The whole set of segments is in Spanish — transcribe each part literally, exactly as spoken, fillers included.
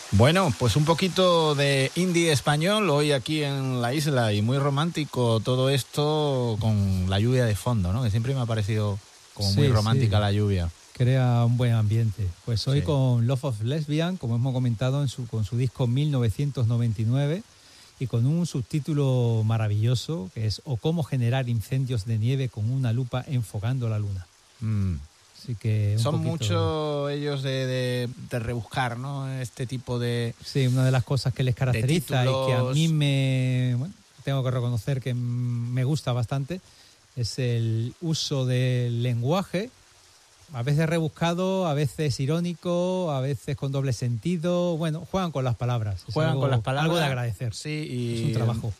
Bueno, pues un poquito de indie español hoy aquí en la isla y muy romántico todo esto con la lluvia de fondo, ¿no? Que siempre me ha parecido como muy Sí, romántica sí. la lluvia. Crea un buen ambiente. Pues hoy Sí. con Love of Lesbian, como hemos comentado, en su, con su disco mil novecientos noventa y nueve y con un subtítulo maravilloso que es O cómo generar incendios de nieve con una lupa enfocando la luna. Mm. Así que un Son poquito... mucho ellos de, de, de rebuscar, ¿no? Este tipo de... Sí, una de las cosas que les caracteriza y que a mí me... Bueno, tengo que reconocer que me gusta bastante es el uso del lenguaje, a veces rebuscado, a veces irónico, a veces con doble sentido. Bueno, juegan con las palabras. Es Juegan algo, con las palabras. Algo de agradecer. Sí, y... Es un trabajo.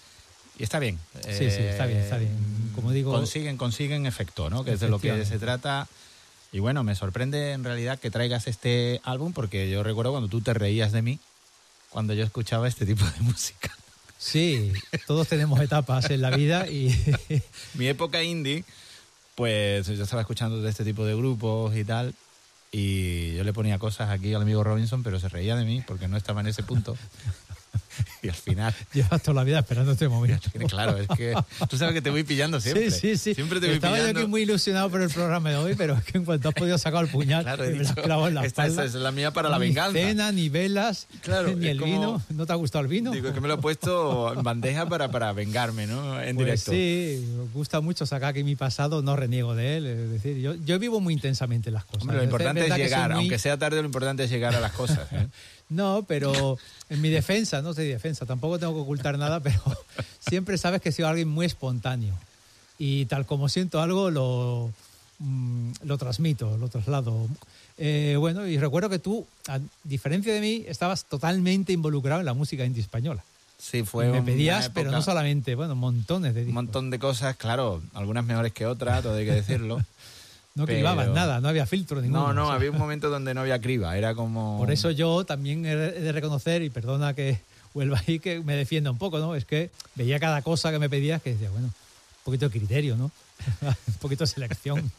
Y está bien. Sí, sí, está bien, está bien. Como digo... Consiguen, consiguen efecto, ¿no? Que es de lo que se trata. Y bueno, me sorprende en realidad que traigas este álbum porque yo recuerdo cuando tú te reías de mí cuando yo escuchaba este tipo de música. Sí, todos tenemos etapas en la vida y... Mi época indie, pues yo estaba escuchando de este tipo de grupos y tal, y yo le ponía cosas aquí al amigo Robinson, pero se reía de mí porque no estaba en ese punto. Y al final... Llevas toda la vida esperando este momento. Claro, es que tú sabes que te voy pillando siempre. Sí, sí, sí. Siempre te voy Estaba pillando. yo aquí muy ilusionado por el programa de hoy, pero es que en cuanto has podido sacar el puñal, claro, me he lo has dicho, clavado en la esta, espalda. esta es la mía para la ni venganza. Ni cena, ni velas, claro, ni el como, vino. ¿No te ha gustado el vino? Digo, que me lo he puesto en bandeja para, para vengarme, ¿no? En pues directo. Sí, me gusta mucho sacar aquí mi pasado, no reniego de él. Es decir, yo, yo vivo muy intensamente las cosas. Hombre, lo importante es, es llegar, muy... aunque sea tarde, lo importante es llegar a las cosas, ¿eh? No, pero en mi defensa, no sé defensa, tampoco tengo que ocultar nada, pero siempre sabes que he sido alguien muy espontáneo. Y tal como siento algo, lo, mm, lo transmito, lo traslado. Eh, bueno, y recuerdo que tú, a diferencia de mí, estabas totalmente involucrado en la música indie española. Sí, fue y me pedías, época, pero no solamente, bueno, montones de discos. Un montón de cosas, claro, algunas mejores que otras, todo hay que decirlo. No pero... cribabas nada, no había filtro ninguno. No, no, o sea. había un momento donde no había criba, era como... Por eso yo también he de reconocer, y perdona que vuelva ahí, que me defienda un poco, ¿no? Es que veía cada cosa que me pedías que decía, bueno, un poquito de criterio, ¿no? Un poquito de selección.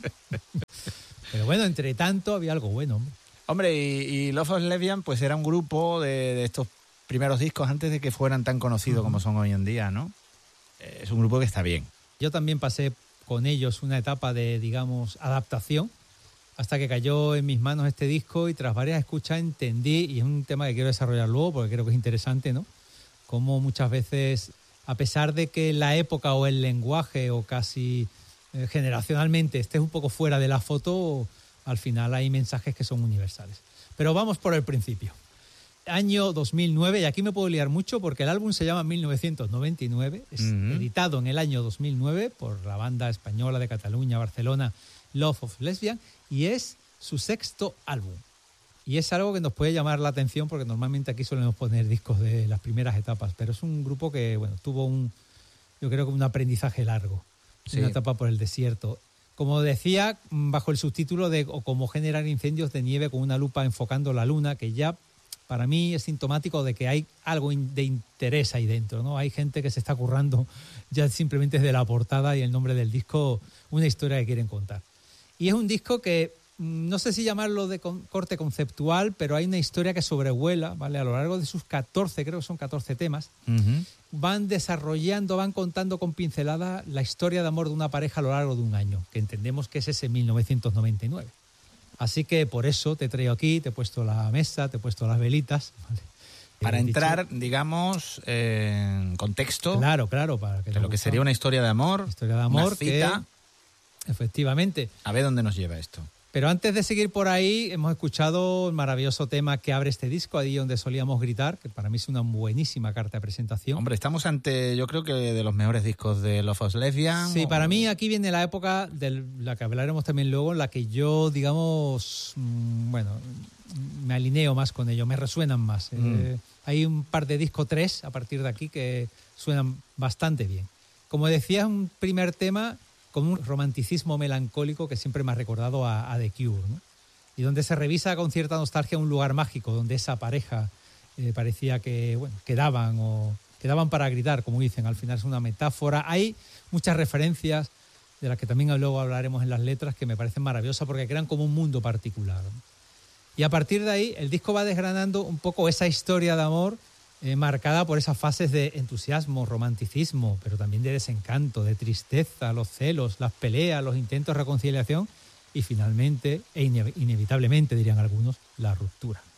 Pero bueno, entre tanto había algo bueno, hombre. Hombre, y, y Love of Lesbian, pues era un grupo de, de estos primeros discos antes de que fueran tan conocidos uh-huh. como son hoy en día, ¿no? Es un grupo que está bien. Yo también pasé con ellos una etapa de, digamos, adaptación, hasta que cayó en mis manos este disco y tras varias escuchas entendí, y es un tema que quiero desarrollar luego porque creo que es interesante, ¿no? Cómo muchas veces, a pesar de que la época o el lenguaje o casi eh, generacionalmente estés un poco fuera de la foto, al final hay mensajes que son universales. Pero vamos por el principio. Año dos mil nueve, y aquí me puedo liar mucho porque el álbum se llama mil novecientos noventa y nueve, es uh-huh. editado en el año dos mil nueve por la banda española de Cataluña, Barcelona, Love of Lesbian, y es su sexto álbum. Y es algo que nos puede llamar la atención porque normalmente aquí solemos poner discos de las primeras etapas, pero es un grupo que, bueno, tuvo un, yo creo que un aprendizaje largo, sí. Una etapa por el desierto. Como decía, bajo el subtítulo de o cómo generar incendios de nieve con una lupa enfocando la luna, que ya para mí es sintomático de que hay algo de interés ahí dentro, ¿no? Hay gente que se está currando ya simplemente desde la portada y el nombre del disco, una historia que quieren contar. Y es un disco que, no sé si llamarlo de corte conceptual, pero hay una historia que sobrevuela, ¿vale? A lo largo de sus catorce, creo que son catorce temas, uh-huh. van desarrollando, van contando con pinceladas la historia de amor de una pareja a lo largo de un año, que entendemos que es ese mil novecientos noventa y nueve. Así que por eso te traigo aquí, te he puesto la mesa, te he puesto las velitas, ¿vale? Para eh, entrar, dicho, digamos, en contexto. Claro, claro. Para que de lo que sería una historia de amor. Historia de amor. Una cita. Que, efectivamente. A ver dónde nos lleva esto. Pero antes de seguir por ahí, hemos escuchado el maravilloso tema que abre este disco, ahí donde solíamos gritar, que para mí es una buenísima carta de presentación. Hombre, estamos ante, yo creo que de los mejores discos de Love of Lesbian. Sí, o... para mí aquí viene la época de la que hablaremos también luego, en la que yo, digamos, bueno, me alineo más con ello, me resuenan más. Mm. Eh, hay un par de disco tres a partir de aquí que suenan bastante bien. Como decía, un primer tema con un romanticismo melancólico que siempre me ha recordado a, a The Cure, ¿no? Y donde se revisa con cierta nostalgia un lugar mágico donde esa pareja eh, parecía que, bueno, quedaban o quedaban para gritar, como dicen, al final es una metáfora. Hay muchas referencias de las que también luego hablaremos en las letras que me parecen maravillosas porque crean como un mundo particular, ¿no? Y a partir de ahí el disco va desgranando un poco esa historia de amor eh, marcada por esas fases de entusiasmo, romanticismo, pero también de desencanto, de tristeza, los celos, las peleas, los intentos de reconciliación y finalmente, e inevitablemente dirían algunos, la ruptura.